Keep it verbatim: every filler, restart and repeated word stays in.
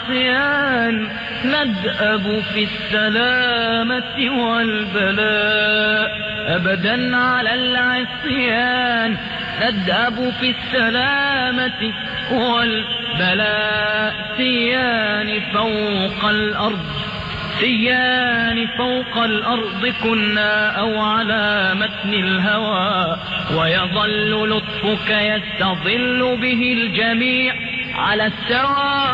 العصيان ندأب في السلامة والبلاء. أبدا على العصيان ندأب في السلامة والبلاء. سيان فوق الأرض سيان فوق الأرض كنا أو على متن الهوى، ويظل لطفك يستظل به الجميع على السوى.